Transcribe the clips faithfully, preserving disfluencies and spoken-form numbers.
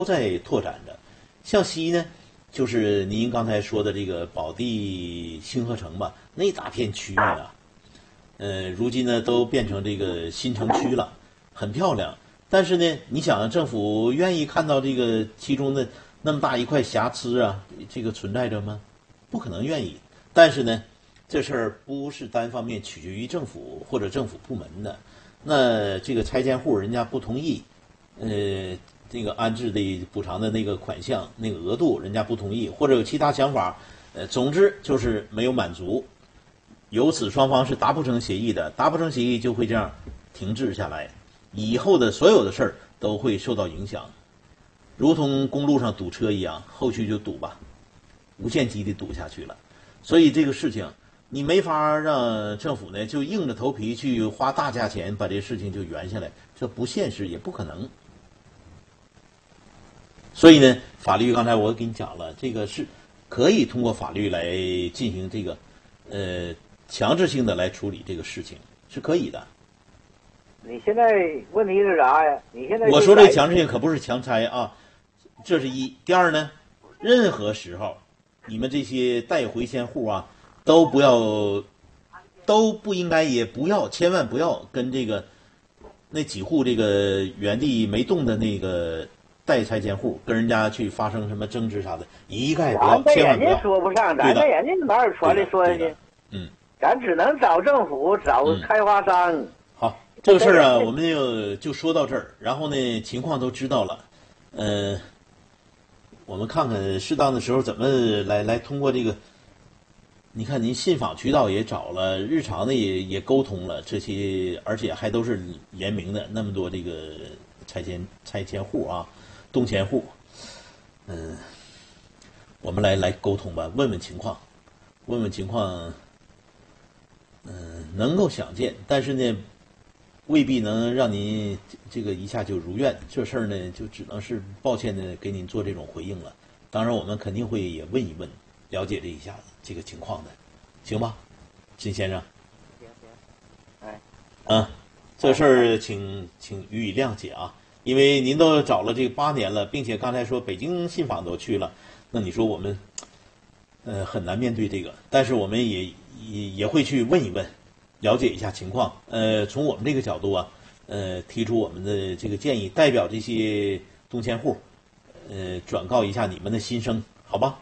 在拓展着。向西呢，就是您刚才说的这个宝地星河城吧，那大片区域啊，呃，如今呢都变成这个新城区了，很漂亮。但是呢，你想政府愿意看到这个其中的那么大一块瑕疵啊，这个存在着吗？不可能愿意。但是呢，这事儿不是单方面取决于政府或者政府部门的。那这个拆迁户人家不同意，呃，这个安置的补偿的那个款项、那个额度，人家不同意，或者有其他想法，呃，总之就是没有满足，由此双方是达不成协议的，达不成协议就会这样停滞下来，以后的所有的事儿都会受到影响，如同公路上堵车一样，后续就堵吧，无限期的堵下去了。所以这个事情，你没法让政府呢就硬着头皮去花大价钱把这事情就圆下来，这不现实，也不可能。所以呢，法律刚才我给你讲了，这个是可以通过法律来进行这个呃强制性的来处理这个事情，是可以的。 你现在问题是啥呀？你现在我说这强制性可不是强拆啊，这是一。第二呢，任何时候你们这些待回迁户啊，都不要，都不应该，也不要，千万不要跟这个那几户这个原地没动的那个待拆迁户跟人家去发生什么争执啥的，一概不要，千万不要。 人家说不上，咱这人家哪有传的说的？ 嗯， 咱只能找政府，找开发商。 嗯、好，这个事儿啊，我们就就说到这儿。然后呢，情况都知道了，呃，我们看看适当的时候怎么来来通过这个。你看，您信访渠道也找了，日常的也也沟通了，这些而且还都是联名的，那么多这个拆迁拆迁户啊，动迁户，嗯，我们来来沟通吧，问问情况，问问情况，嗯，能够想见，但是呢，未必能让您这个一下就如愿，这事儿呢，就只能是抱歉的给您做这种回应了。当然，我们肯定会也问一问，了解这一下这个情况的，行吧，金先生？ 行行，哎， 啊，这事儿请请予以谅解啊，因为您都找了这个八年了，并且刚才说北京信访都去了，那你说我们呃很难面对这个，但是我们也也也会去问一问，了解一下情况，呃，从我们这个角度啊，呃，提出我们的这个建议，代表这些动迁户，呃，转告一下你们的心声，好吧？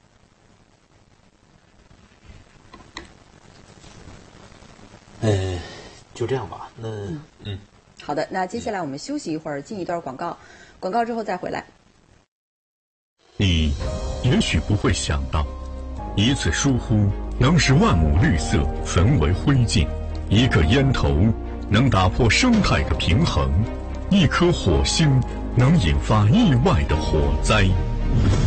呃，就这样吧。那嗯嗯， 好的，那接下来我们休息一会儿，进一段广告，广告之后再回来。 你也许不会想到，一次疏忽能使万亩绿色焚为灰烬，一个烟头能打破生态的平衡，一颗火星能引发意外的火灾。